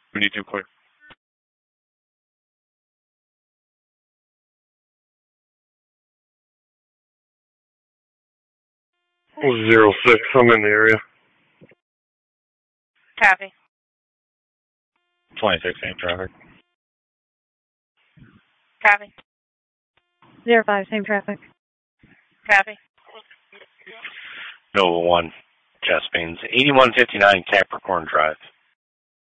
22 clear. 06, I'm in the area. Copy. 26, same traffic. Copy. 05, same traffic. Copy. Nova 1, Chest Pains, 8159 Capricorn Drive.